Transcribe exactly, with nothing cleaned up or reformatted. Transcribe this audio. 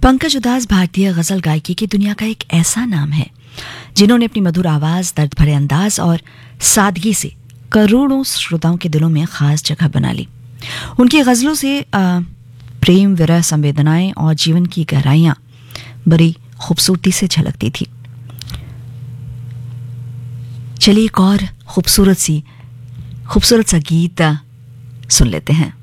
पंकज उधास भारतीय गजल गायकी की दुनिया का एक ऐसा नाम है जिन्होंने अपनी मधुर आवाज, दर्द भरे अंदाज और सादगी से करोड़ों श्रोताओं के दिलों में खास जगह बना ली। उनकी गजलों से आ, प्रेम, विरह, संवेदनाएं और जीवन की गहराइयां बड़ी खूबसूरती से झलकती थी। चलिए एक और खूबसूरत सी खूबसूरत सा गीत सुन लेते हैं।